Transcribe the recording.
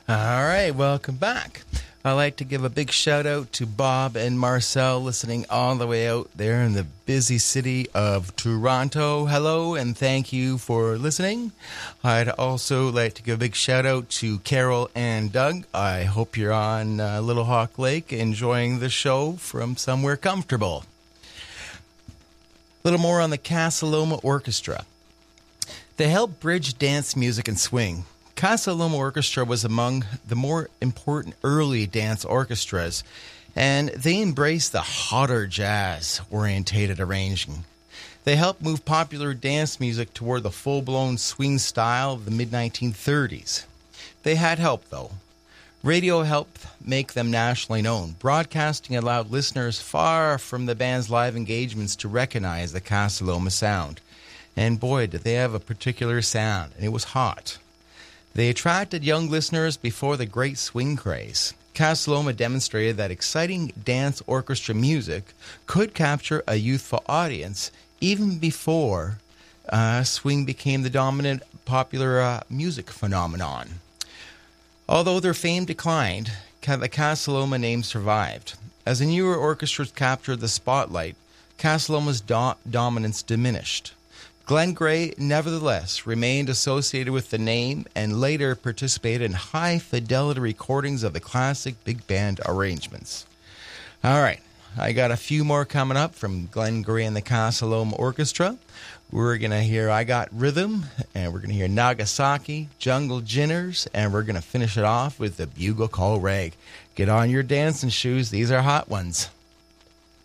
All right, welcome back. I'd like to give a big shout out to Bob and Marcel listening all the way out there in the busy city of Toronto. Hello and thank you for listening. I'd also like to give a big shout out to Carol and Doug. I hope you're on Little Hawk Lake enjoying the show from somewhere comfortable. A little more on the Casa Loma Orchestra. They help bridge dance music and swing. Casa Loma Orchestra was among the more important early dance orchestras, and they embraced the hotter jazz-orientated arranging. They helped move popular dance music toward the full-blown swing style of the mid-1930s. They had help, though. Radio helped make them nationally known. Broadcasting allowed listeners far from the band's live engagements to recognize the Casa Loma sound. And boy, did they have a particular sound, and it was hot. They attracted young listeners before the great swing craze. Casa Loma demonstrated that exciting dance orchestra music could capture a youthful audience even before swing became the dominant popular music phenomenon. Although their fame declined, the Casa Loma name survived. As the newer orchestras captured the spotlight, Casa Loma's dominance diminished. Glenn Gray, nevertheless, remained associated with the name and later participated in high-fidelity recordings of the classic big band arrangements. All right, I got a few more coming up from Glenn Gray and the Casa Loma Orchestra. We're going to hear I Got Rhythm, and we're going to hear Nagasaki, Jungle Jinners, and we're going to finish it off with the Bugle Call Rag. Get on your dancing shoes. These are hot ones.